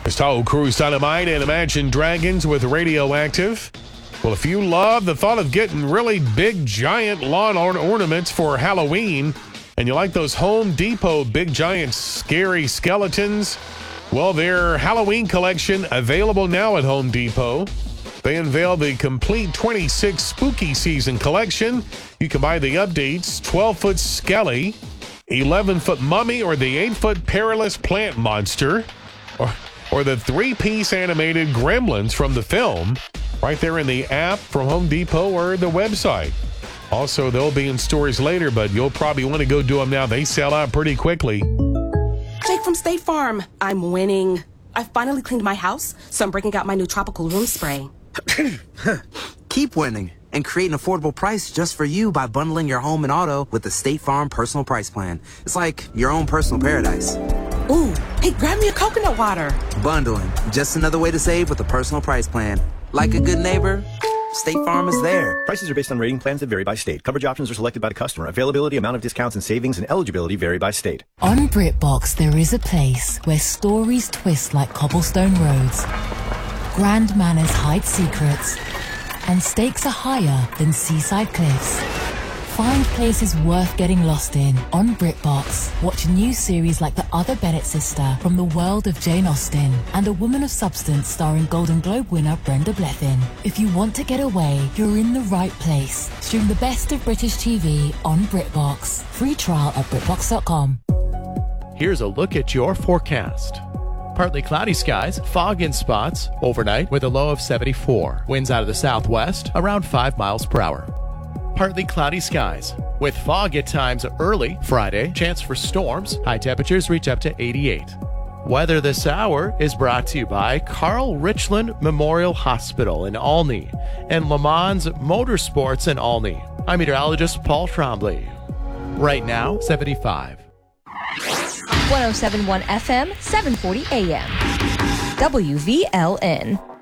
It's Tahoe Cruise Dynamite and Imagine Dragons with Radioactive. Well, if you love the thought of getting really big, giant lawn ornaments for Halloween, and you like those Home Depot big, giant, scary skeletons, well, their Halloween collection available now at Home Depot. They unveiled the complete 26 spooky season collection. You can buy the updates, 12-foot Skelly, 11-foot Mummy, or the 8-foot Perilous Plant Monster, or the 3-piece animated Gremlins from the film, right there in the app from Home Depot or the website. Also, they'll be in stores later, but you'll probably want to go do them now. They sell out pretty quickly. Jake from State Farm. I'm winning. I finally cleaned my house, so I'm breaking out my new tropical room spray. Keep winning and create an affordable price just for you by bundling your home and auto with the State Farm Personal Price Plan. It's like your own personal paradise. Ooh, hey, grab me a coconut water. Bundling, just another way to save with the Personal Price Plan. Like a good neighbor, State Farm is there. Prices are based on rating plans that vary by state. Coverage options are selected by the customer. Availability, amount of discounts and savings, and eligibility vary by state. On BritBox, there is a place where stories twist like cobblestone roads, grand manners hide secrets, and stakes are higher than seaside cliffs. Find places worth getting lost in on BritBox. Watch new series like The Other Bennett Sister from the world of Jane Austen and A Woman of Substance starring Golden Globe winner Brenda Blethyn. If you want to get away, you're in the right place. Stream the best of British TV on BritBox. Free trial at BritBox.com. Here's a look at your forecast. Partly cloudy skies, fog in spots overnight with a low of 74. Winds out of the southwest around 5 miles per hour. Partly cloudy skies with fog at times early Friday. Chance for storms. High temperatures reach up to 88. Weather this hour is brought to you by Carl Richland Memorial Hospital in Olney and Le Mans Motorsports in Olney. I'm meteorologist Paul Trombley. Right now, 75. 107.1 FM, 740 AM. WVLN.